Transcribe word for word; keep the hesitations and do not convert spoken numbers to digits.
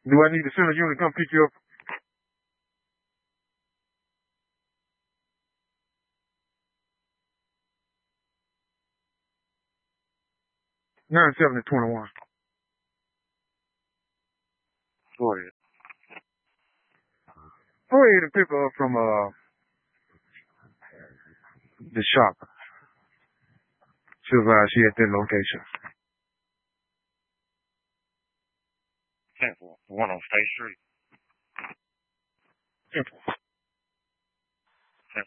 Do I need to send a unit to come pick you up? Nine seven twenty one. Go ahead. Go ahead and pick her up from uh the shop. Supervise, she at that location. Temple, one on State Street. Temple.